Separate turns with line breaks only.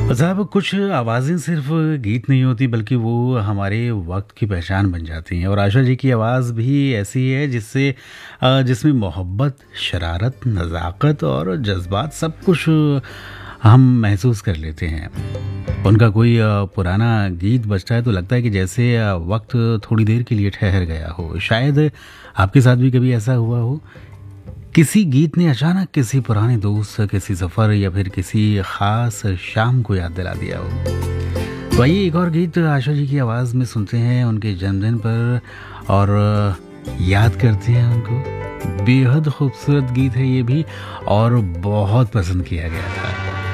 साहब कुछ आवाज़ें सिर्फ गीत नहीं होती बल्कि वो हमारे वक्त की पहचान बन जाती हैं और आशा जी की आवाज़ भी ऐसी है जिसमें मोहब्बत, शरारत, नज़ाकत और जज्बात सब कुछ हम महसूस कर लेते हैं। उनका कोई पुराना गीत बजता है तो लगता है कि जैसे वक्त थोड़ी देर के लिए ठहर गया हो। शायद आपके साथ भी कभी ऐसा हुआ हो, किसी गीत ने अचानक किसी पुराने दोस्त, किसी सफ़र या फिर किसी ख़ास शाम को याद दिला दिया हो। तो आइए एक और गीत आशा जी की आवाज़ में सुनते हैं उनके जन्मदिन पर और याद करते हैं उनको। बेहद खूबसूरत गीत है ये भी और बहुत पसंद किया गया था।